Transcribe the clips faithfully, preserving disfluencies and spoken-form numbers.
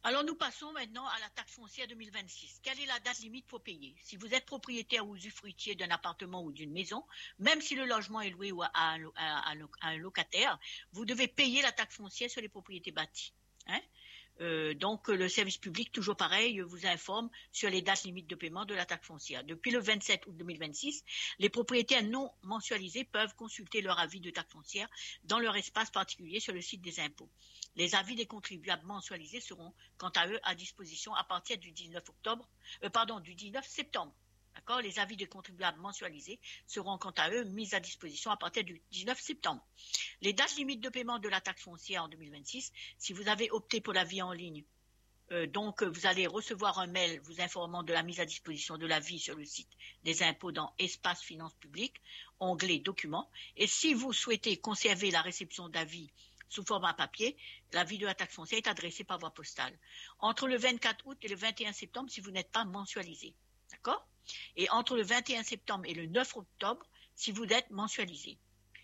Alors nous passons maintenant à la taxe foncière deux mille vingt-six. Quelle est la date limite pour payer? Si vous êtes propriétaire ou usufruitier d'un appartement ou d'une maison, même si le logement est loué à un, à un, à un locataire, vous devez payer la taxe foncière sur les propriétés bâties. Hein? Euh, donc le service public, toujours pareil, vous informe sur les dates limites de paiement de la taxe foncière. Depuis le vingt-sept août deux mille vingt-six, les propriétaires non mensualisés peuvent consulter leur avis de taxe foncière dans leur espace particulier sur le site des impôts. Les avis des contribuables mensualisés seront, quant à eux, à disposition à partir du dix-neuf octobre, euh, pardon, du dix-neuf septembre. D'accord? Les avis des contribuables mensualisés seront, quant à eux, mis à disposition à partir du dix-neuf septembre. Les dates limites de paiement de la taxe foncière en deux mille vingt-six, si vous avez opté pour l'avis en ligne, euh, donc vous allez recevoir un mail vous informant de la mise à disposition de l'avis sur le site des impôts dans Espace Finances Publiques, onglet Documents. Et si vous souhaitez conserver la réception d'avis sous format papier, l'avis de la taxe foncière est adressé par voie postale. Entre le vingt-quatre août et le vingt et un septembre, si vous n'êtes pas mensualisé. D'accord? Et entre le vingt et un septembre et le neuf octobre, si vous êtes mensualisé.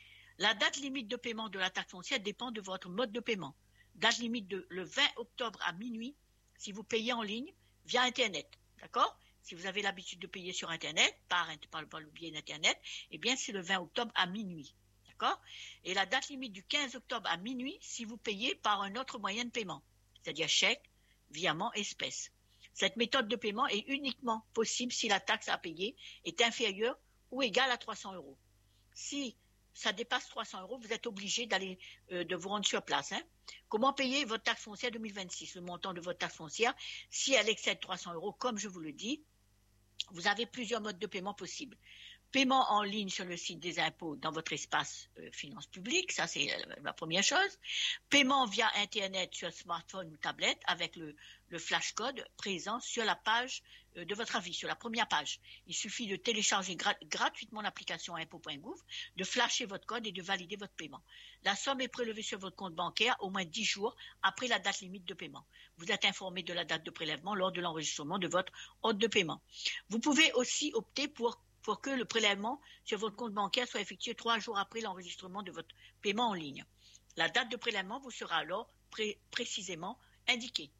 La date limite de paiement de la taxe foncière dépend de votre mode de paiement. Date limite de le vingt octobre à minuit, si vous payez en ligne via Internet. D'accord? Si vous avez l'habitude de payer sur Internet, par, par, par le biais d'Internet, eh bien, c'est le vingt octobre à minuit. D'accord? Et la date limite du quinze octobre à minuit, si vous payez par un autre moyen de paiement, c'est-à-dire chèque, virement, espèce. Cette méthode de paiement est uniquement possible si la taxe à payer est inférieure ou égale à trois cents euros. Si ça dépasse trois cents euros, vous êtes obligé d'aller, euh, de vous rendre sur place. Hein. Comment payer votre taxe foncière deux mille vingt-six? Le montant de votre taxe foncière, si elle excède trois cents euros, comme je vous le dis, vous avez plusieurs modes de paiement possibles. Paiement en ligne sur le site des impôts dans votre espace euh, finances publiques, ça c'est la, la première chose. Paiement via Internet sur smartphone ou tablette avec le, le flash code présent sur la page euh, de votre avis, sur la première page. Il suffit de télécharger gra- gratuitement l'application impôts point gouv, de flasher votre code et de valider votre paiement. La somme est prélevée sur votre compte bancaire au moins dix jours après la date limite de paiement. Vous êtes informé de la date de prélèvement lors de l'enregistrement de votre ordre de paiement. Vous pouvez aussi opter pour pour que le prélèvement sur votre compte bancaire soit effectué trois jours après l'enregistrement de votre paiement en ligne. La date de prélèvement vous sera alors pré- précisément indiquée.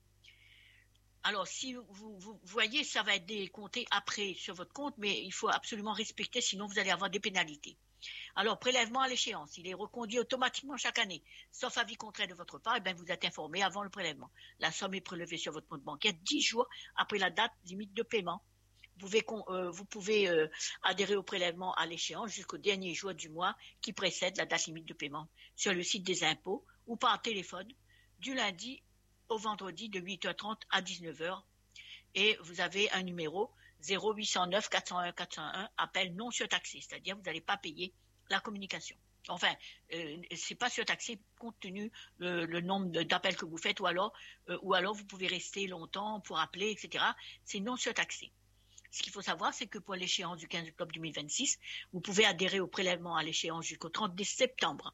Alors, si vous, vous, vous voyez, ça va être décompté après sur votre compte, mais il faut absolument respecter, sinon vous allez avoir des pénalités. Alors, prélèvement à l'échéance, il est reconduit automatiquement chaque année, sauf avis contraire de votre part, et bien vous êtes informé avant le prélèvement. La somme est prélevée sur votre compte bancaire dix jours après la date limite de paiement. Vous pouvez, euh, vous pouvez euh, adhérer au prélèvement à l'échéance jusqu'au dernier jour du mois qui précède la date limite de paiement sur le site des impôts ou par téléphone du lundi au vendredi de huit heures trente à dix-neuf heures. Et vous avez un numéro zéro huit cent neuf quatre cent un quatre cent un, appel non surtaxé, c'est-à-dire vous n'allez pas payer la communication. Enfin, euh, c'est pas surtaxé compte tenu le, le nombre d'appels que vous faites, ou alors, euh, ou alors vous pouvez rester longtemps pour appeler, et cetera. C'est non surtaxé. Ce qu'il faut savoir, c'est que pour l'échéance du quinze octobre deux mille vingt-six, vous pouvez adhérer au prélèvement à l'échéance jusqu'au trente septembre.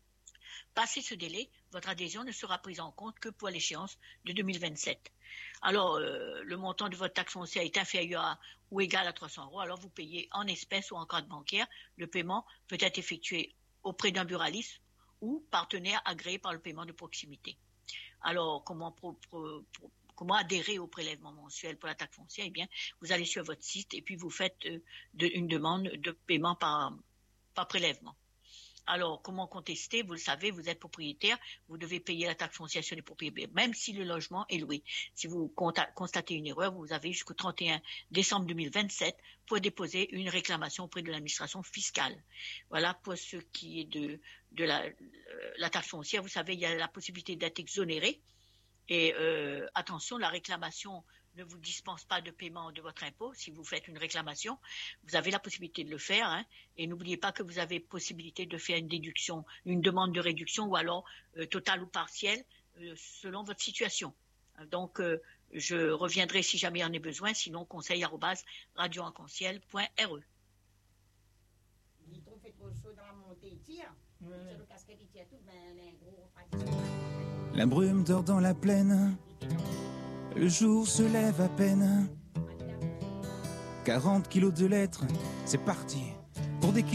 Passé ce délai, votre adhésion ne sera prise en compte que pour l'échéance de deux mille vingt-sept. Alors, euh, le montant de votre taxe foncière est inférieur à ou égal à trois cents euros, alors vous payez en espèces ou en carte bancaire. Le paiement peut être effectué auprès d'un buraliste ou partenaire agréé par le paiement de proximité. Alors, comment pro, pro, pro, Comment adhérer au prélèvement mensuel pour la taxe foncière? Eh bien, vous allez sur votre site et puis vous faites euh, de, une demande de paiement par, par prélèvement. Alors, comment contester? Vous le savez, vous êtes propriétaire, vous devez payer la taxe foncière sur les propriétaires, même si le logement est loué. Si vous constatez une erreur, vous avez jusqu'au trente et un décembre deux mille vingt-sept pour déposer une réclamation auprès de l'administration fiscale. Voilà pour ce qui est de, de la, la taxe foncière. Vous savez, il y a la possibilité d'être exonéré. Et euh, attention, la réclamation ne vous dispense pas de paiement de votre impôt. Si vous faites une réclamation, vous avez la possibilité de le faire. Hein, et n'oubliez pas que vous avez possibilité de faire une déduction, une demande de réduction, ou alors euh, totale ou partielle, euh, selon votre situation. Donc, euh, je reviendrai si jamais il y en a besoin. Sinon, conseil arobase radio arc-en-ciel point r e. La brume dort dans la plaine, le jour se lève à peine. quarante kilos de lettres, c'est parti pour des kilomètres.